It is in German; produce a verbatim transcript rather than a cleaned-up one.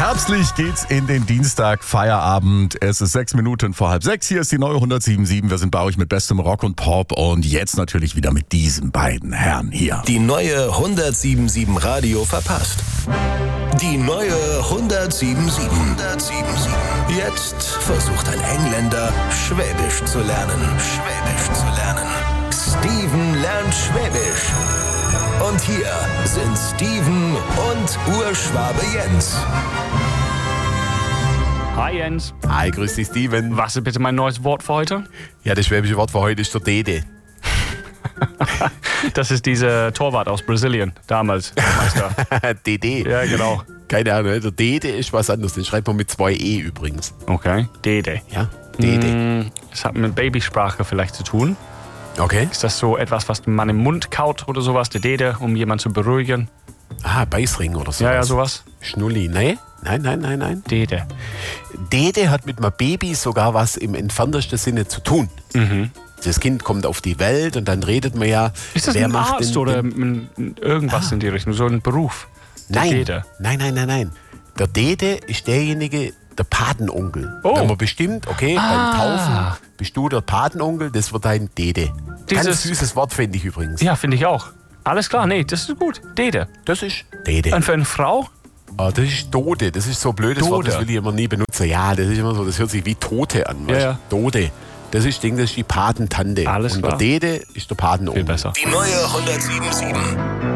Herbstlich geht's in den Dienstag, Feierabend. Es ist sechs Minuten vor halb sechs. Hier ist die neue hundertsieben Komma sieben. Wir sind bei euch mit bestem Rock und Pop und jetzt natürlich wieder mit diesen beiden Herren hier. Die neue hundertsieben Komma sieben Radio verpasst. Die neue hundertsieben Komma sieben. hundertsieben Komma sieben. Jetzt versucht ein Engländer, Schwäbisch zu lernen. Schwäbisch zu lernen. Steven lernt Schwäbisch. Und hier sind Steven und Urschwabe Jens. Hi Jens. Hi, grüß dich Steven. Was ist bitte mein neues Wort für heute? Ja, das schwäbische Wort für heute ist der Dede. Das ist dieser Torwart aus Brasilien, damals. Meister. Dede? Ja, genau. Keine Ahnung, der Dede ist was anderes. Den schreibt man mit zwei E übrigens. Okay, Dede. Ja, Dede. Das hat mit Babysprache vielleicht zu tun. Okay. Ist das so etwas, was man im Mund kaut oder sowas, der Dede, um jemanden zu beruhigen? Ah, Beißring oder sowas. Ja, ja, sowas. Schnulli. Nein, nein, nein, nein, nein. Dede. Dede hat mit einem Baby sogar was im entferntesten Sinne zu tun. Mhm. Das Kind kommt auf die Welt und dann redet man ja. Ist das wer ein macht Arzt denn, oder den, ein, irgendwas Ah. in die Richtung, so ein Beruf? Der nein, Dede. nein, nein, nein, nein. Der Dede ist derjenige, der Patenonkel. Oh. Wenn man bestimmt, okay, Ah. beim Taufen bist du der Patenonkel, das wird dein Dede. Dieses- Ganz süßes Wort, finde ich übrigens. Ja, finde ich auch. Alles klar, nee, das ist gut. Dede. Das ist Dede. Und für eine Frau? Ah, das ist Dode. Das ist so ein blödes Wort, das Dode. will ich immer nie benutzen. Ja, das ist immer so, das hört sich wie Tote an. Ja, weißt du? ja. Dode. Das ist, Ding, das ist die Patentante. Alles Und klar. der Dede ist der Patenonkel. Viel besser. Die neue hundertsieben Komma sieben.